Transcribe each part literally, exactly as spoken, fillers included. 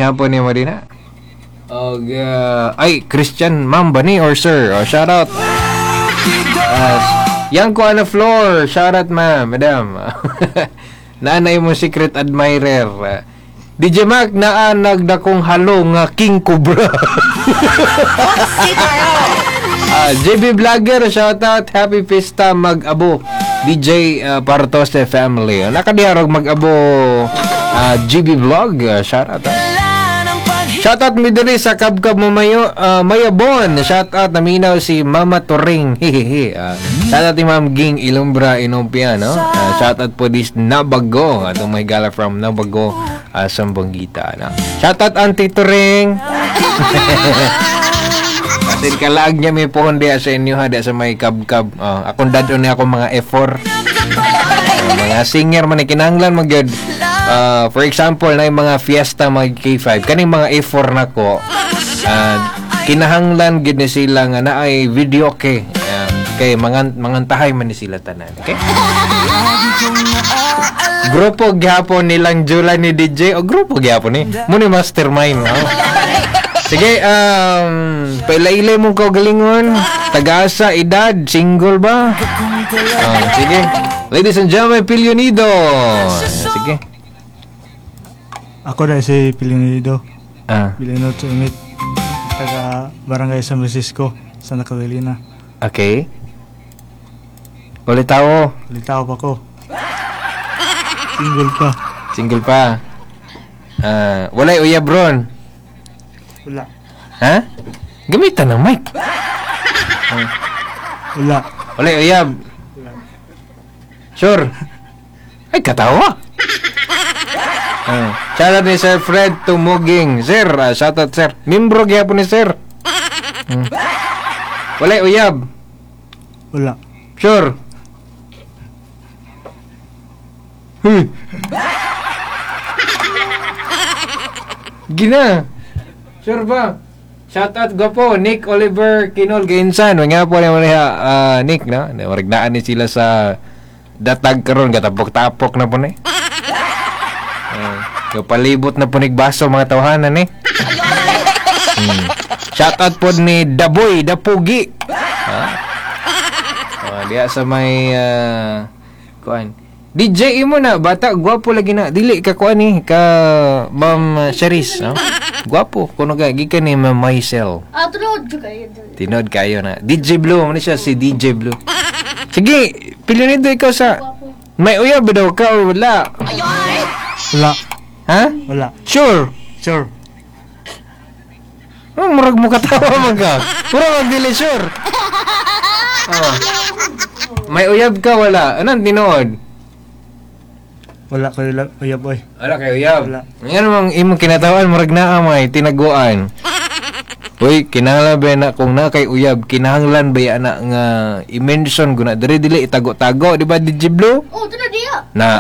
Ginapon niya mo din ha. Og, uh, ay, Christian, ma'am ba ni or sir? Oh, shout out. Uh, yang ko na floor. Shout out, ma'am, madam. Naanay mo secret admirer. Uh, D J Mac, naa nagdakong halo nga King Cobra. uh, J B Vlogger, shout out. Happy Fiesta, mag-abo. D J uh, Partose family. Nakadiharog mag-abo uh, G B Vlog. Uh, shout out. Uh. Shoutout mi diri sa Kabkab mo mayo, uh, Mayabon. Shoutout naminaw si Mama Turing. Hehehe. Uh, shoutout ni Ma'am Ging Ilumbra Inumpia, no? Uh, shoutout po this Nabago. Atong may gala from Nabago, uh, Sambuangita, no? Shoutout Auntie Turing. Kasi kalaag niya may pohon diya sa inyo ha, diya sa may Kabkab. Uh, akong dadon niya ako mga effort. Uh, mga singer man kinahanglan magyud. Uh, for example, na yung mga fiesta, mga K five, kaning mga A four na ko, uh, kinahanglan gid ni sila nga na ay video okay. Uh, kay mangan mangantahay man ni sila tanan. Okay? Grupo gyapon nilang Jula ni D J o grupo gyapon ni. Mo ni mastermind. Oh. Sige, um, pailailay mo ko galingon. Tagasa edad, single ba? Uh, sige. Ladies and gentlemen, Pilyonido. Sige. Ako na si Pilyonido. Ah. Pilyonido Tumit. Taga Barangay San Francisco, Santa Catalina. Okay. Ulit tao. Ulit tao pa ko. Single pa. Single pa. Ah, walay uyab ron. Wala. Ha? Gamitan ng mic. Ah. Wala. Walay uyab. Wala. Sure. Ay, katawa. Ah, shoutout ni Sir Fred Tumuging. Sir, uh, shoutout sir. Membro gyapon ni sir. Hmm. Walay uyab. Wala. Sure. Huy. Gina. Sure ba? Shoutout gapo Nick Oliver Kinol Gainsan. Nga po naman niya uh, Nick, no? Marignaan ni sila sa datag karon gatapok-tapok na po ni. Uh, palibot na punig baso mga tawahanan eh. Hmm. Shoutout po ni Daboy Dapugi. Ha? Oh, diya sa may uh, kuan. D J mo na bata, gwapo lagi na. Dili ka kuan ni ka Ma'am Charis, no? Gwapo kuno ga gikan ni Ma'am Maisel. Ah, tunod jud kayo. Tinod kayo na. D J Blue man siya si D J Blue. Sige, piliin nito ikaw sa may uyab daw ka o wala? Wala. Ha? Wala. Sure. Sure. Oh, murag mo katawa man ka. Murag magdili sure. Oh. May uyab ka wala? Anong tinood? Wala ko uyab oy. Wala kay uyab. Wala. Ngayon mang imong kinatawan murag naa may tinaguan. Uy, kinahanglan ba na kung na kay uyab, kinahanglan ba ya na nga i-mention guna diri dili itago-tago, di ba D J Blue? Oh, tunod diya. Na.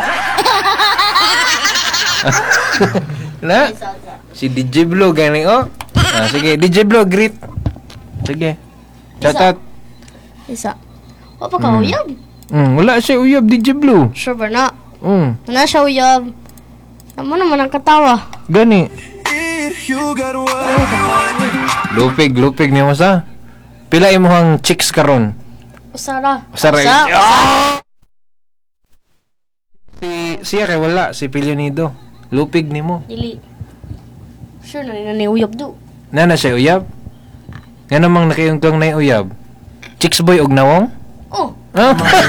Na? Si D J Blue gani oh. Ah, sige, D J Blue greet. Sige. Shout out. Isa. Wa pa ka Mm. uyab. Mm, wala siya uyab D J Blue. Sure ba na? Mm, Wala siya uyab. Amo naman ang katawa. gani. Lupig, lupig niya mo sa. Pila imong chicks karon? Usara. Usara. Usa. Ah! Si siya kay wala si Pilyonido. Lupig nimo. Dili. Sure na ni ni uyab do. Nana siya uyab? Nga namang nakiyungtong na uyab. Chicks boy og nawong? Oh, Ah,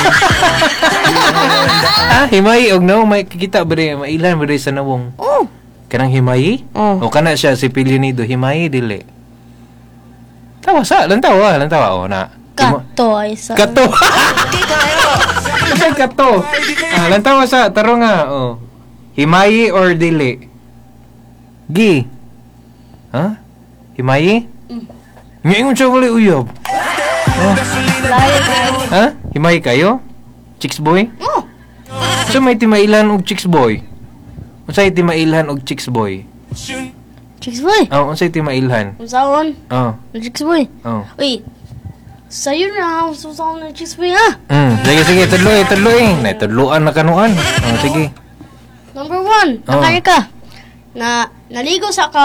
ah himay og nawong may kikita ba rin, mailan ba rin sa nawong? oh. Kanang himay? Oh. O kana siya si Pilyonido, himay dili. Tawa sa, lantawa, lantawa o na. Kato ay sa. Kato. Kasi kato. Ah, lantawa sa, taro nga. Oh. Himayi or dili? Gi. Ha? Himayi? Mm. Ngayon siya wala uyab. Oh. Layo kayo. Ha? Himayi kayo? Chicks boy? Oh. So may timailan og chicks boy? Unsay timailan og chicks boy? Chicks boy. Oh, unsay timailan? Usaon? Oh. Chicks boy. Oh. Uy. Sayo na ako usaon ng chicks boy ha. Mm, sige sige, tudloy, tudloy. Nay tudluan na kanuan. Oh, sige. Number one, Oh. nakaya ka. Na naligo sa ka